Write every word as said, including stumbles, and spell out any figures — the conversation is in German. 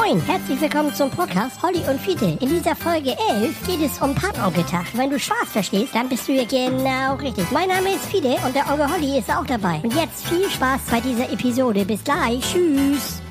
Moin, herzlich willkommen zum Podcast Holly und Fiete. In dieser Folge elf geht es um Patenonkeltag. Wenn du Spaß verstehst, dann bist du hier genau richtig. Mein Name ist Fiete und der Onkel Holly ist auch dabei. Und jetzt viel Spaß bei dieser Episode. Bis gleich. Tschüss.